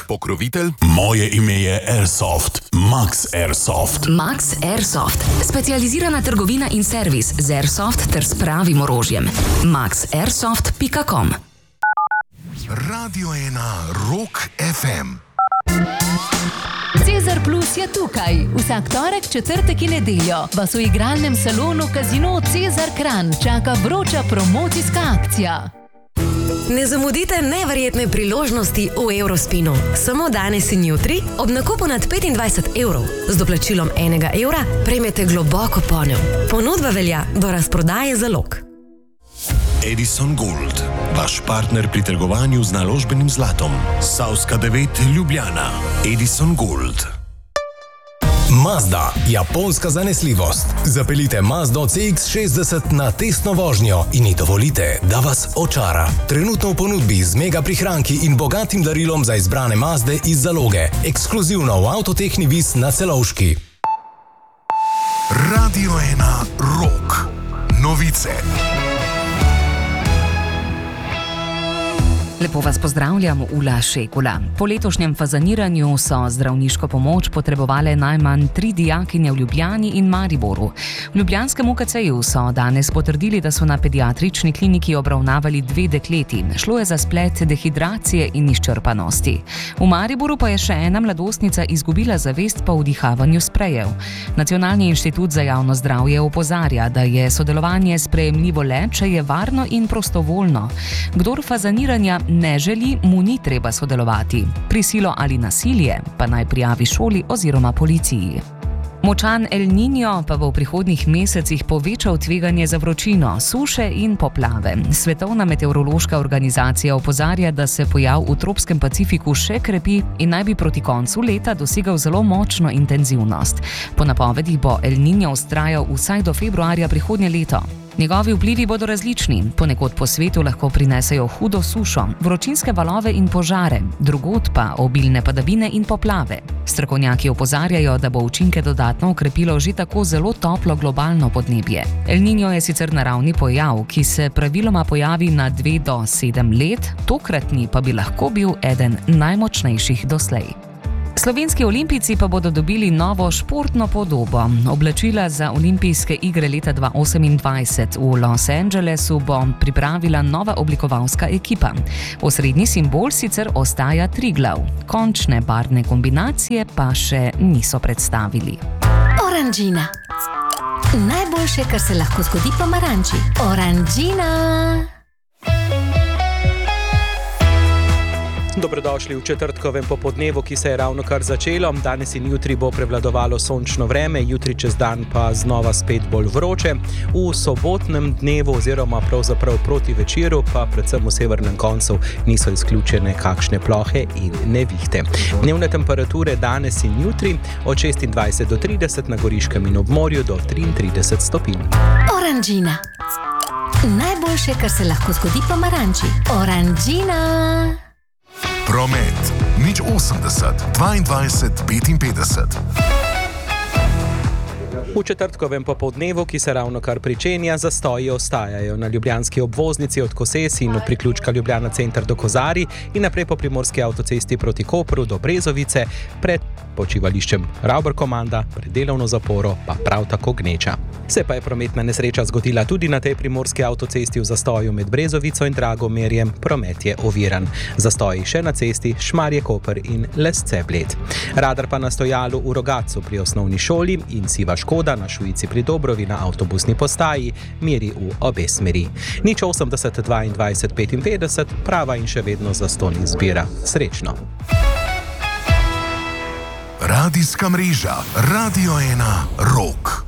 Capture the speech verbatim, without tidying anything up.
Pokrovitelj, moje ime je Airsoft. Max Airsoft. Max Airsoft. Specializirana trgovina in servis z Airsoft ter s pravim orožjem. max airsoft pika com. Radio ena Rock ef em. Cezar Plus je tukaj. Vsak torek, četrtek in nedeljo vas v igralnem salonu Casino Cezar Kranj čaka vroča promocijska akcija. Ne zamudite neverjetne priložnosti v Eurospinu. Samo danes in jutri ob nakupu nad petindvajset evrov z doplačilom enega evra prejmete globoko ponev. Ponudba velja do razprodaje zalog. Edison Gold, vaš partner pri trgovanju z naložbenim zlatom. Savska devet Ljubljana. Edison Gold. Mazda, japonska zanesljivost. Zapeljite Mazdo C X šestdeset na testno vožnjo in ji dovolite, da vas očara. Trenutno v ponudbi z mega prihranki in bogatim darilom za izbrane Mazde iz zaloge. Ekskluzivno v Avtotehni Vis na Celovški. Radio ena Rock. Novice. Lepo vas pozdravljam, Ula Šekula. Po letošnjem fazaniranju so zdravniško pomoč potrebovale najmanj tri dijakinje v Ljubljani in Mariboru. V ljubljanskem U K C-ju so danes potrdili, da so na pediatrični kliniki obravnavali dve dekleti. Šlo je za splet dehidracije in izčrpanosti. V Mariboru pa je še ena mladostnica izgubila zavest po vdihavanju sprejev. Nacionalni inštitut za javno zdravje opozarja, da je sodelovanje sprejemljivo le, če je varno in prostovoljno. Kdor fazaniranja ne želi, mu ni treba sodelovati. Prisilo ali nasilje pa naj prijavi šoli oziroma policiji. Močan El Niño pa bo v prihodnjih mesecih povečal tveganje za vročino, suše in poplave. Svetovna meteorološka organizacija opozarja, da se pojav v tropskem Pacifiku še krepi in naj bi proti koncu leta dosegal zelo močno intenzivnost. Po napovedih bo El Niño vztrajal vsaj do februarja prihodnje leto. Njegovi vplivi bodo različni. Ponekod po svetu lahko prinesejo hudo sušo, vročinske valove in požare, drugod pa obilne padavine in poplave. Strokovnjaki opozarjajo, da bo učinke dodatno okrepilo že tako zelo toplo globalno podnebje. El Niño je sicer naravni pojav, ki se praviloma pojavi na dve do sedem let, tokratni pa bi lahko bil eden najmočnejših doslej. Slovenski olimpijci pa bodo dobili novo športno podobo. Oblačila za olimpijske igre leta dva tisoč osemindvajset v Los Angelesu bo pripravila nova oblikovalska ekipa. Osrednji simbol sicer ostaja Triglav. Končne barvne kombinacije pa še niso predstavili. Oranžina. Najboljše, kar se lahko zgodi pomaranči. Oranžina. Dobrodošli v četrtkovem popoldnevu, ki se je ravno kar začelo. Danes in jutri bo prevladovalo sončno vreme, jutri čez dan pa znova spet bolj vroče. V sobotnem dnevu oziroma pravzaprav proti večeru pa predvsem v severnem koncu niso izključene kakšne plohe in nevihte. Dnevne temperature danes in jutri od šestindvajset do trideset, na Goriškem in ob morju do triintrideset stopinj. Oranžina. Najboljše, kar se lahko zgodi pomaranči. Oranžina. Promet. Nič osemdeset, dvaindvajset, petinpetdeset. V četrtkovem popoldnevu, ki se ravno kar pričenja, zastoji ostajajo na ljubljanski obvoznici od Koses in od priključka Ljubljana center do Kozarij in naprej po primorski avtocesti proti Kopru do Brezovice, pred počivališčem Ravber-Komanda, pred delovno zaporo pa prav tako gneča. Se pa je prometna nesreča zgodila tudi na tej primorski avtocesti v zastoju med Brezovico in Dragomerjem, promet je oviran. Zastoji še na cesti Šmarje-Koper in Lesce-Bled. Radar pa na stojalu v Rogatcu pri osnovni šoli in siva Škoda na Šujici pri Dobrovi na avtobusni postaji meri v obe smeri. Nič osemdeset, dvaindvajset, petinpetdeset, prava in še vedno zastonj izbira. Srečno! Radijska mreža Radio ena Rock.